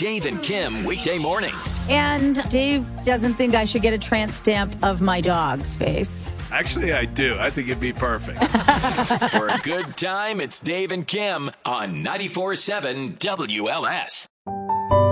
Dave and Kim weekday mornings. And Dave doesn't think I should get a tramp stamp of my dog's face. Actually, I do. I think it'd be perfect. For a good time, it's Dave and Kim on 94.7 WLS.